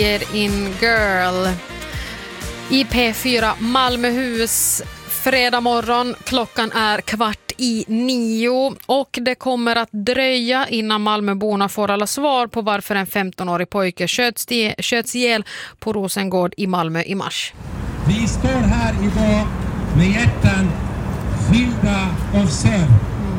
In Girl i P4 Malmöhus fredag morgon. Klockan är 8:15 och det kommer att dröja innan Malmöborna får alla svar på varför en 15-årig pojke sköts ihjäl på Rosengård i Malmö i mars. Vi står här idag med hjärtan fyllda av sorg.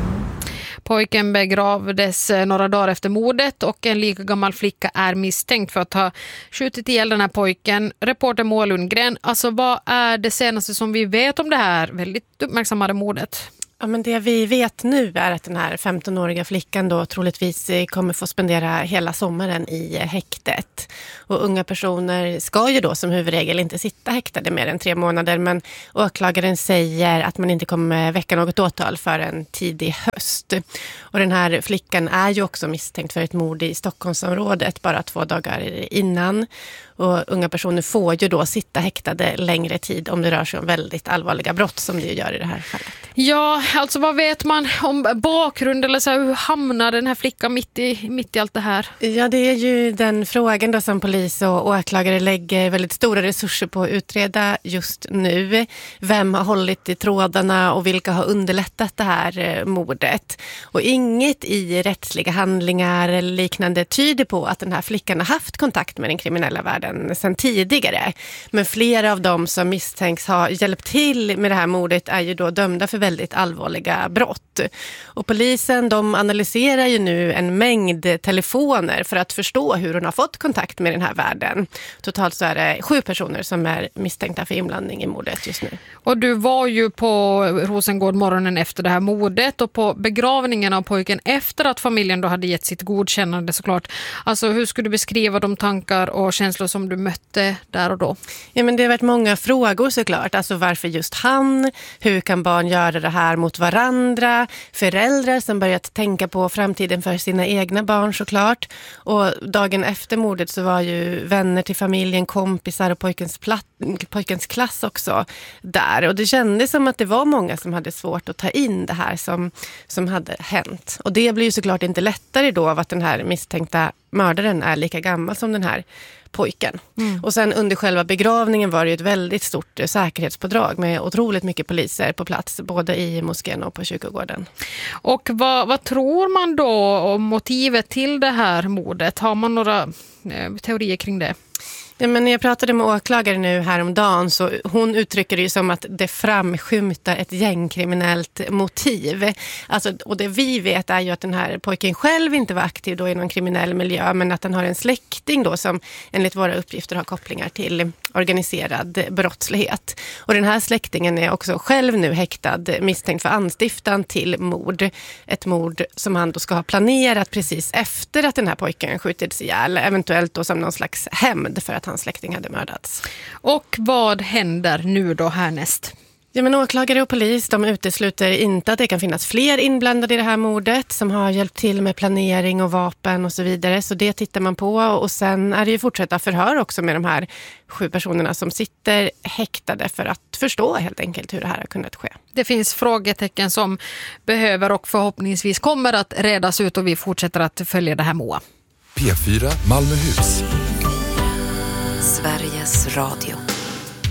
Pojken begravdes några dagar efter mordet och en lika gammal flicka är misstänkt för att ha skjutit ihjäl den här pojken. Reporter Moa Lundgren, alltså vad är det senaste som vi vet om det här väldigt uppmärksammade mordet? Ja, men det vi vet nu är att den här 15-åriga flickan då troligtvis kommer få spendera hela sommaren i häktet. Och unga personer ska ju då som huvudregel inte sitta häktade mer än 3 månader, men åklagaren säger att man inte kommer väcka något åtal för en tidig höst. Och den här flickan är ju också misstänkt för ett mord i Stockholmsområdet bara 2 dagar innan. Och unga personer får ju då sitta häktade längre tid om det rör sig om väldigt allvarliga brott som det ju gör i det här fallet. Ja, alltså vad vet man om bakgrund eller så här, hur hamnar den här flickan mitt i allt det här? Ja, det är ju den frågan då som polis och åklagare lägger väldigt stora resurser på att utreda just nu. Vem har hållit i trådarna och vilka har underlättat det här mordet? Och inget i rättsliga handlingar eller liknande tyder på att den här flickan har haft kontakt med den kriminella världen sedan tidigare. Men flera av dem som misstänks ha hjälpt till med det här mordet är ju då dömda för väldigt allvarliga brott. Och polisen, de analyserar ju nu en mängd telefoner för att förstå hur hon har fått kontakt med den här världen. Totalt så är det 7 personer som är misstänkta för inblandning i mordet just nu. Och du var ju på Rosengård morgonen efter det här mordet och på begravningen av pojken efter att familjen då hade gett sitt godkännande såklart. Alltså hur skulle du beskriva de tankar och känslor som du mötte där och då? Ja, men det har varit många frågor såklart. Alltså varför just han? Hur kan barn göra det här mot varandra? Föräldrar som börjat tänka på framtiden för sina egna barn såklart. Och dagen efter mordet så var ju vänner till familjen, kompisar och pojkens klass också där. Och det kändes som att det var många som hade svårt att ta in det här som hade hänt. Och det blir ju såklart inte lättare då av att den här misstänkta mördaren är lika gammal som den här pojken. Och sen under själva begravningen var det ju ett väldigt stort säkerhetspådrag med otroligt mycket poliser på plats, både i moskén och på kyrkogården. Och vad tror man då om motivet till det här mordet? Har man några teorier kring det? Ja, men när jag pratade med åklagare nu häromdagen så hon uttrycker det ju som att det framskymtar ett gängkriminellt motiv. Alltså, och det vi vet är ju att den här pojken själv inte var aktiv då i någon kriminell miljö, men att han har en släkting då som enligt våra uppgifter har kopplingar till organiserad brottslighet. Och den här släktingen är också själv nu häktad misstänkt för anstiftan till mord. Ett mord som han då ska ha planerat precis efter att den här pojken skjutits ihjäl, eventuellt då som någon slags hämnd för att hans släkting hade mördats. Och vad händer nu då härnäst? Ja, men åklagare och polis, de utesluter inte att det kan finnas fler inblandade i det här mordet som har hjälpt till med planering och vapen och så vidare. Så det tittar man på, och sen är det ju fortsätta förhör också med de här 7 personerna som sitter häktade för att förstå helt enkelt hur det här har kunnat ske. Det finns frågetecken som behöver och förhoppningsvis kommer att redas ut, och vi fortsätter att följa det här, Moa. P4 Malmöhus. Sveriges Radio.